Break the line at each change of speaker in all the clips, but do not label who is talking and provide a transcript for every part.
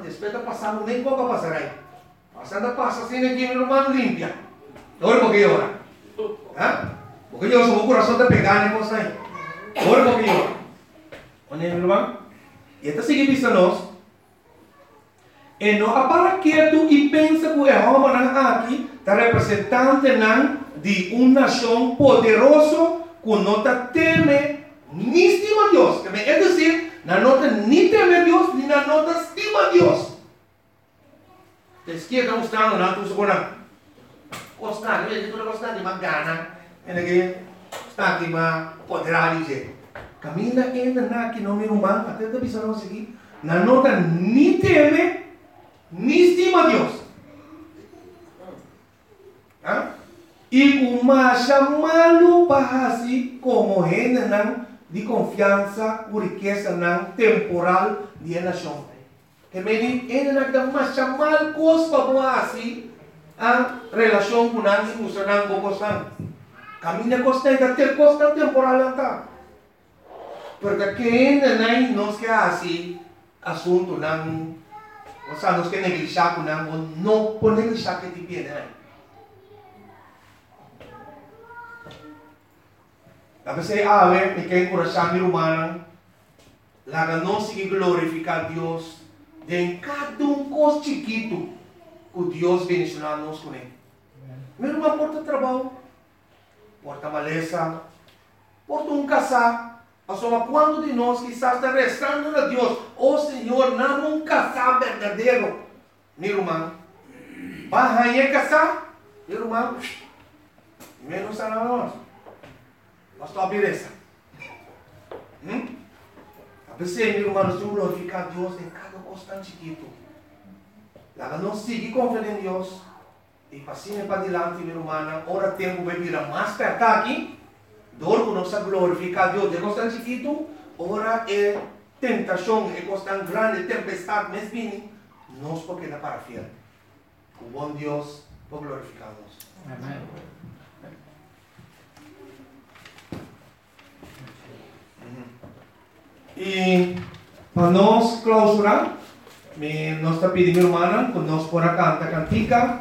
después de pasar un tiempo que pasar ahí. Pasando pasa sin aquí, mi hermano, limpia. Todo porque llora. Porque yo soy un corazón de pegar en cosas ahí. Todo porque llora. ¿Oye, mi hermano? Y esta sigue viéndonos. E não para quieto e pensa que é aqui está representante de uma nação poderosa que não teme nem estima Deus. É dizer, não nem teme Deus, nem não estima Deus. Então, que está mostrando na tua segunda. Gostar, eu estou gostando de uma gana. Está aqui uma poderosa. Caminha ainda aqui no meu irmão, até da visão aqui. Não nem teme ni estima Dios. Y como chamalo así como gente de confianza o riqueza temporal de nación. Que me dice, gente que más chamal costa así a relación con alguien que usa un poco sang. Camina costa y ter costa temporal anta. Porque gente no es que así asunto o sea, nos que negligenciar con algo, no por negligenciar que te viene ahí. A veces, me queda encorajar mi hermana, la que no sigue glorificar a Dios de cada cosa chiquito que Dios bendicionarnos con él. Mi hermana porta trabajo, porta maleza, porta casar. Asoma, quando de nós quizás está rezando a Deus, oh Senhor, não um casar verdadeiro, meu irmão, vai casar, meu irmão, menos está na nós, nós estamos beleza. A pessoa, meu irmão, nós temos que glorificar a Deus em cada coisa tão chiquito. Lá não seguir confiando em Deus, e passinho para adiante, meu irmão, ora tempo vai virar mais perto aqui. Dor que não se glorificar a Deus, é coisa tão chiquito, ora é tentação, é coisa tão grande, tempestade, mas bem, nós porque não para fiel. O bom Deus por glorificar-nos. Amém. E para nós clausurar, nós está pedindo, irmã, que nós por cantar cantica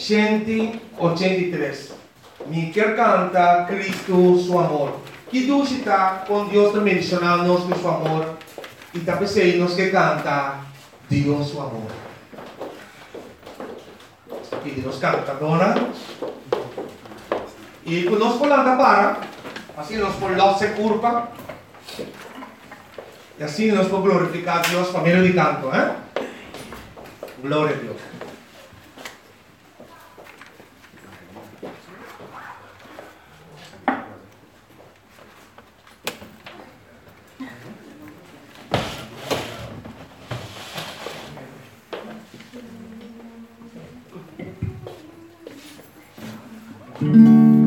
183. Me quer cantar Cristo, seu amor. Que Deus está com Deus também mencionando-nos com seu amor. E também sei nos que canta Deus, seu amor. Aqui nos canta agora. E quando nós falamos para, assim nós falamos se curva. E assim nós podemos glorificar a Deus por meio de canto. Glória a Deus.
Thank you.